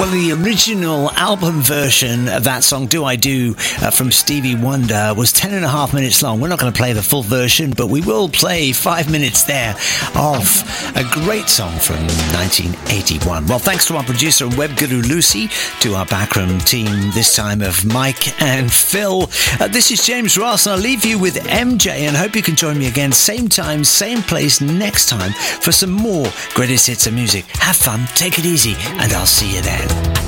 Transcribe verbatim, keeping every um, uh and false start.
Well, the original album version of that song, Do I Do, uh, from Stevie Wonder, was ten and a half minutes long. We're not going to play the full version, but we will play five minutes there of a great song from nineteen eighty-one. Well, thanks to our producer and web guru Lucy, to our backroom team, this time of Mike and Phil. Uh, this is James Ross, and I'll leave you with M J, and hope you can join me again, same time, same place next time for some more greatest hits of music. Have fun, take it easy, and I'll see you then.